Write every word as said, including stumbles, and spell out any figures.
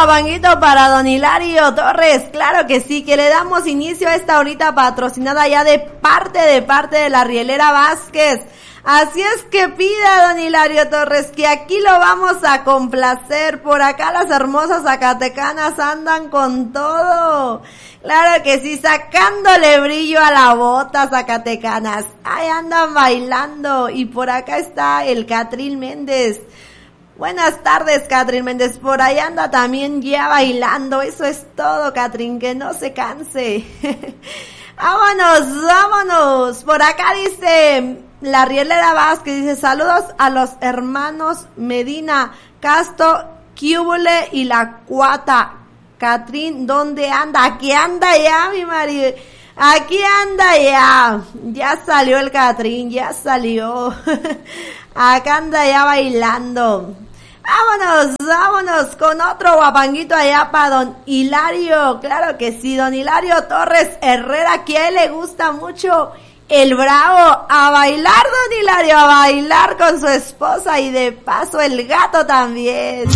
guapanguito para don Hilario Torres, claro que sí, que le damos inicio a esta horita patrocinada ya de parte de parte de la Rielera Vázquez. Así es que pida don Hilario Torres que aquí lo vamos a complacer. Por acá las hermosas zacatecanas andan con todo. Claro que sí, sacándole brillo a la bota, zacatecanas. Ahí andan bailando. Y por acá está el Catrín Méndez. Buenas tardes, Catrín Méndez. Por ahí anda también ya bailando. Eso es todo, Catrín, que no se canse. Vámonos, vámonos. Por acá dice la Rielera Vázquez, dice saludos a los hermanos Medina, Casto, Cúbule y la Cuata. Catrín, ¿dónde anda? Aquí anda ya, mi marido. Aquí anda ya. Ya salió el Catrín, ya salió. Acá anda ya bailando. Vámonos, vámonos con otro guapanguito allá para don Hilario. Claro que sí, don Hilario Torres Herrera, que a él le gusta mucho el bravo. A bailar, don Hilario, a bailar con su esposa y de paso el gato también.